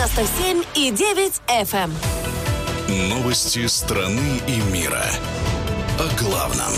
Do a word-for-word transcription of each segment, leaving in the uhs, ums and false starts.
девяносто семь и девять эф эм. Новости страны и мира. О главном.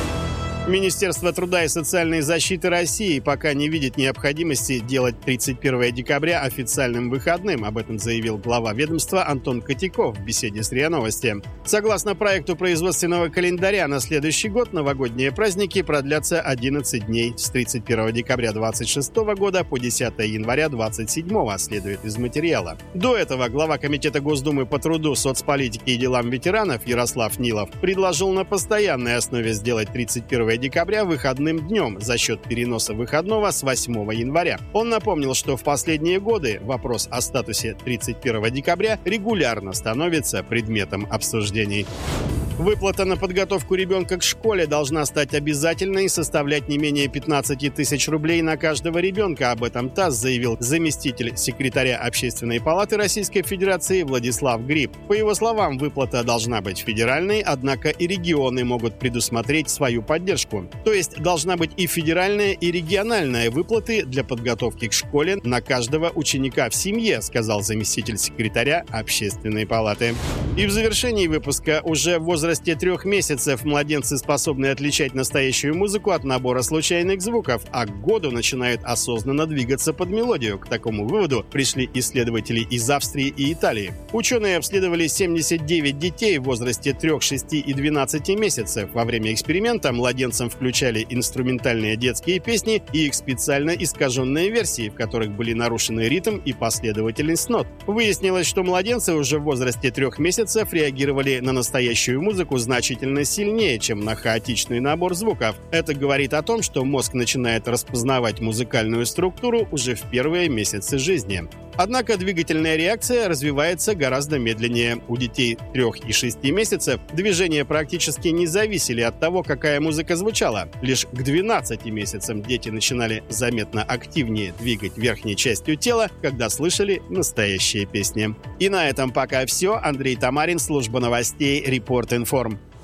Министерство труда и социальной защиты России пока не видит необходимости делать тридцать первое декабря официальным выходным. Об этом заявил глава ведомства Антон Котяков в беседе с РИА Новости. Согласно проекту производственного календаря, на следующий год новогодние праздники продлятся одиннадцать дней с тридцать первого декабря двадцать шестого года по десятого января двадцать седьмого, следует из материала. До этого глава Комитета Госдумы по труду, соцполитике и делам ветеранов Ярослав Нилов предложил на постоянной основе сделать тридцать первое декабря выходным днем за счет переноса выходного с восьмого января. Он напомнил, что в последние годы вопрос о статусе тридцать первого декабря регулярно становится предметом обсуждений. Выплата на подготовку ребенка к школе должна стать обязательной и составлять не менее пятнадцать тысяч рублей на каждого ребенка. Об этом ТАСС заявил заместитель секретаря Общественной палаты Российской Федерации Владислав Гриб. По его словам, выплата должна быть федеральной, однако и регионы могут предусмотреть свою поддержку. То есть должна быть и федеральная, и региональная выплаты для подготовки к школе на каждого ученика в семье, сказал заместитель секретаря Общественной палаты. И в завершении выпуска: уже в возрасте В возрасте трех месяцев младенцы способны отличать настоящую музыку от набора случайных звуков, а к году начинают осознанно двигаться под мелодию. К такому выводу пришли исследователи из Австрии и Италии. Ученые обследовали семьдесят девять детей в возрасте трех, шести и двенадцати месяцев. Во время эксперимента младенцам включали инструментальные детские песни и их специально искаженные версии, в которых были нарушены ритм и последовательность нот. Выяснилось, что младенцы уже в возрасте трех месяцев реагировали на настоящую музыку значительно сильнее, чем на хаотичный набор звуков. Это говорит о том, что мозг начинает распознавать музыкальную структуру уже в первые месяцы жизни. Однако двигательная реакция развивается гораздо медленнее. У детей трех и шести месяцев движения практически не зависели от того, какая музыка звучала. Лишь к двенадцати месяцам дети начинали заметно активнее двигать верхней частью тела, когда слышали настоящие песни. И на этом пока все. Андрей Тамарин, служба новостей Репорт Информ.